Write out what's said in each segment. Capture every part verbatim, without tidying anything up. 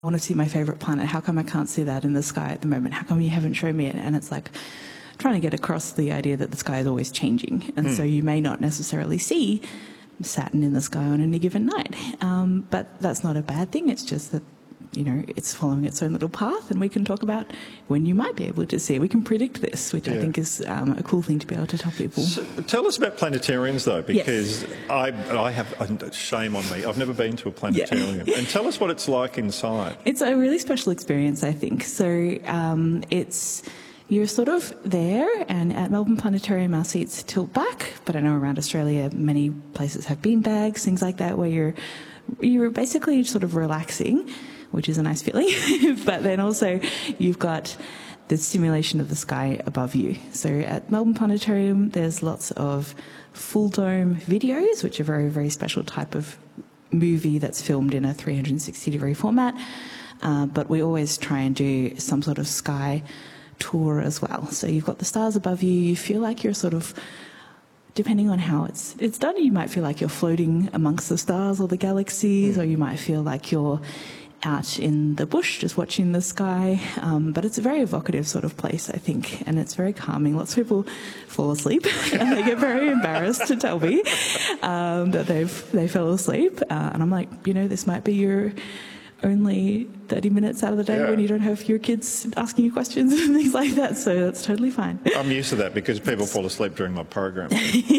I want to see my favourite planet. How come I can't see that in the sky at the moment? How come you haven't shown me it? And it's like trying to get across the idea that the sky is always changing. And mm. so you may not necessarily see Saturn in the sky on any given night. Um, but that's not a bad thing. It's just that, you know, it's following its own little path, and we can talk about when you might be able to see it. We can predict this, which yeah. I think is um, a cool thing to be able to tell people. So, tell us about planetariums, though, because yes. I, I have, shame on me, I've never been to a planetarium. Yeah. And tell us what it's like inside. It's a really special experience, I think. So um, it's... You're sort of there, and at Melbourne Planetarium our seats tilt back, but I know around Australia many places have bean bags, things like that, where you're you're basically sort of relaxing, which is a nice feeling, but then also you've got the stimulation of the sky above you. So at Melbourne Planetarium there's lots of full dome videos, which are a very, very special type of movie that's filmed in a three hundred sixty degree format, uh, but we always try and do some sort of sky tour as well. So you've got the stars above you, you feel like you're sort of, depending on how it's it's done, you might feel like you're floating amongst the stars or the galaxies, or you might feel like you're out in the bush just watching the sky. Um, but it's a very evocative sort of place, I think, and it's very calming. Lots of people fall asleep and they get very embarrassed to tell me um, that they've they fell asleep. Uh, and I'm like, you know, this might be your only thirty minutes out of the day yeah. when you don't have your kids asking you questions and things like that, so that's totally fine. I'm used to that because people fall asleep during my program.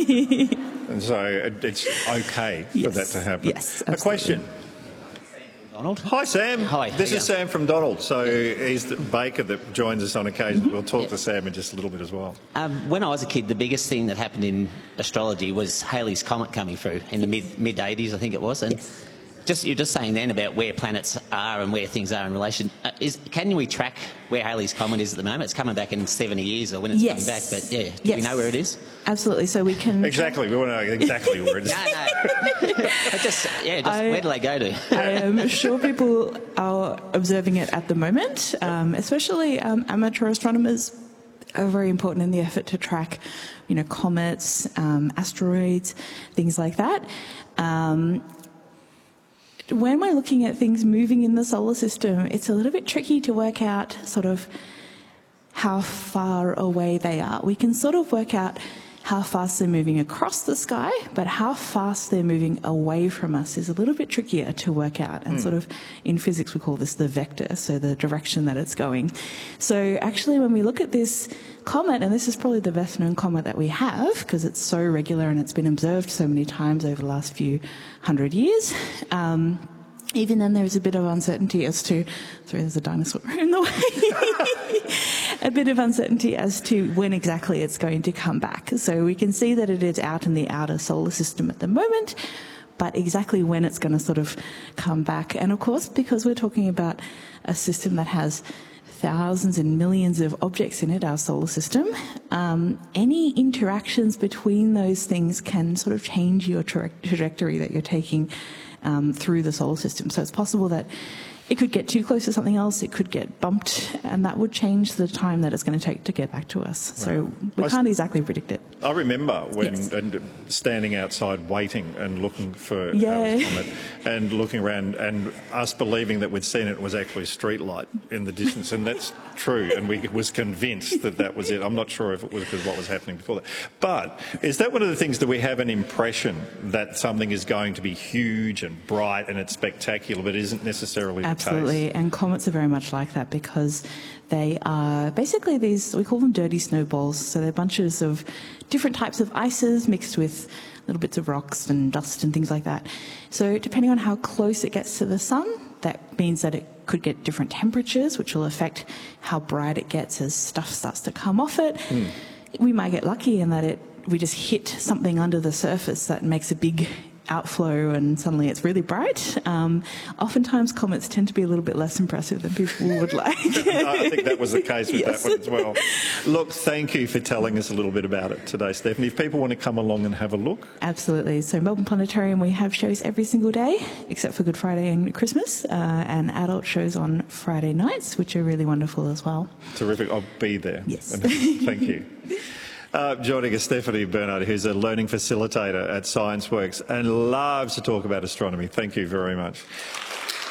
And so it's okay yes. for that to happen. Yes, absolutely. A question. Donald. Hi, Sam. Hi. This is Sam from Donald. So he's the baker that joins us on occasion. Mm-hmm. We'll talk yep. to Sam in just a little bit as well. Um, when I was a kid, the biggest thing that happened in astrology was Halley's Comet coming through in the mid mid eighties, I think it was. And yes. Just you're just saying then about where planets are and where things are in relation. Uh, is can we track where Halley's Comet is at the moment? It's coming back in seventy years or when it's yes. coming back. But yeah, do yes. we know where it is? Absolutely. So we can exactly. We want to know exactly where it is. no, no. I just yeah. Just I, where do they go to? I am sure people are observing it at the moment, um, especially um, amateur astronomers are very important in the effort to track, you know, comets, um, asteroids, things like that. Um, When we're looking at things moving in the solar system, it's a little bit tricky to work out sort of how far away they are. We can sort of work out how fast they're moving across the sky, but how fast they're moving away from us is a little bit trickier to work out. And mm. sort of in physics we call this the vector, so the direction that it's going. So actually when we look at this comet, and this is probably the best known comet that we have because it's so regular and it's been observed so many times over the last few hundred years, um, even then there's a bit of uncertainty as to, sorry there's a dinosaur in the way, a bit of uncertainty as to when exactly it's going to come back. So we can see that it is out in the outer solar system at the moment, but exactly when it's going to sort of come back. And of course, because we're talking about a system that has thousands and millions of objects in it, our solar system, um, any interactions between those things can sort of change your tra trajectory that you're taking um, through the solar system. So it's possible that it could get too close to something else, it could get bumped, and that would change the time that it's going to take to get back to us. So right. we can't exactly predict it. I remember when yes. and standing outside waiting and looking for yeah. Halley's Comet and looking around and us believing that we'd seen it was actually a street light in the distance, and that's true, and we was convinced that that was it. I'm not sure if it was because what was happening before that. But is that one of the things that we have an impression that something is going to be huge and bright and it's spectacular, but isn't necessarily Absolutely, the case? And comets are very much like that because they are basically these, we call them dirty snowballs, so they're bunches of different types of ices mixed with little bits of rocks and dust and things like that. So depending on how close it gets to the sun, that means that it could get different temperatures, which will affect how bright it gets as stuff starts to come off it. Mm. We might get lucky in that it we just hit something under the surface that makes a big outflow and suddenly it's really bright. Um, oftentimes comets tend to be a little bit less impressive than people would like. I think that was the case with yes. that one as well. Look, thank you for telling us a little bit about it today, Stephanie. If people want to come along and have a look. Absolutely. So Melbourne Planetarium, we have shows every single day except for Good Friday and Christmas, uh, and adult shows on Friday nights, which are really wonderful as well. Terrific. I'll be there. Yes. Thank you. Uh, joining us, Stephanie Bernard, who's a learning facilitator at ScienceWorks and loves to talk about astronomy. Thank you very much.